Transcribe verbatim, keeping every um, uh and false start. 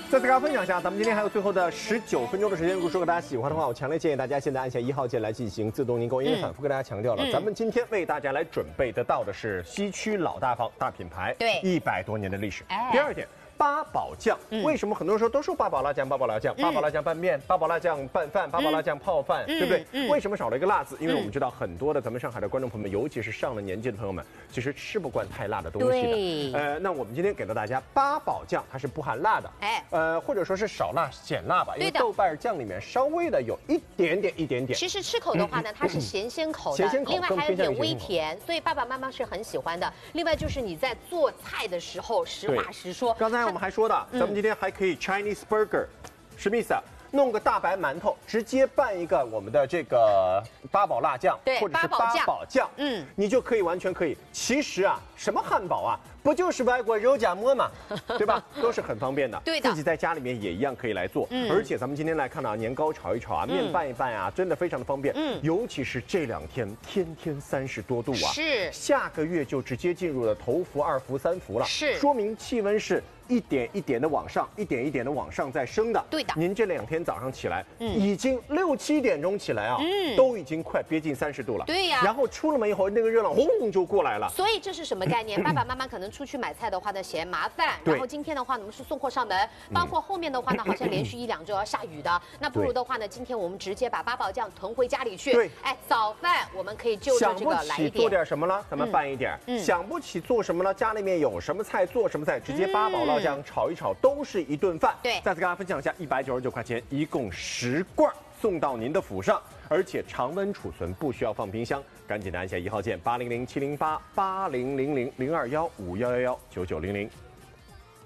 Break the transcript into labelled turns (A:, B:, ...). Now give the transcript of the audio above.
A: 再次跟大家分享一下，咱们今天还有最后的十九分钟的时间，如果说大家喜欢的话，我强烈建议大家现在按下一号键来进行自动凝购，因为反复跟大家强调了，嗯、咱们今天为大家来准备得到的是西区老大方大品牌，
B: 对，
A: 一百多年的历史。哎、第二点。八宝酱，为什么很多人说都说八宝辣酱、八宝辣酱、八宝辣酱拌面、八宝辣酱拌饭、八宝辣酱泡饭，对不对？为什么少了一个辣字？因为我们知道很多的咱们上海的观众朋友们，尤其是上了年纪的朋友们，其实吃不惯太辣的东西的。呃，那我们今天给到大家八宝酱，它是不含辣的，哎，呃，或者说是少辣减辣吧，因为豆瓣酱里面稍微的有一点点、一点点。
B: 其实吃口的话呢，它是咸鲜口的，另外还有点微甜，所以爸爸妈妈是很喜欢的。另外就是你在做菜的时候，实话实说。
A: 刚才我们还说的，咱们今天还可以 Chinese burger， 什么意思啊？弄个大白馒头，直接拌一个我们的这个八宝辣酱，或者是八宝酱，嗯，你就可以完全可以。其实啊，什么汉堡啊，不就是外国肉夹馍嘛，对吧？都是很方便的。
B: 对的，
A: 自己在家里面也一样可以来做。嗯，而且咱们今天来看到、啊、年糕炒一炒啊，面拌一拌啊，真的非常的方便。嗯，尤其是这两天天天三十多度啊，
B: 是，
A: 下个月就直接进入了头伏、二伏、三伏了，
B: 是，
A: 说明气温是。一点一点的往上，一点一点的往上在升的。
B: 对的，
A: 您这两天早上起来，嗯，已经六七点钟起来啊，嗯，都已经快接近三十度了。
B: 对呀。
A: 然后出了门以后，那个热浪轰就过来了。
B: 所以这是什么概念？爸爸妈妈可能出去买菜的话呢，嫌麻烦。然后今天的话，我们是送货上门，包括后面的话呢，好像连续一两周要下雨的。那不如的话呢，今天我们直接把八宝酱囤回家里去。
A: 对。
B: 哎，早饭我们可以就着这个来一点。
A: 做点什么了，咱们拌一点。嗯。想不起做什么了，家里面有什么菜做什么菜，直接八宝辣酱炒一炒。都是一顿饭。
B: 对，
A: 再次跟大家分享一下，一百九十九块钱，一共十罐送到您的府上，而且常温储存，不需要放冰箱。赶紧的按下一号键，八零零七零八八零零零零二幺五幺幺幺九九零零。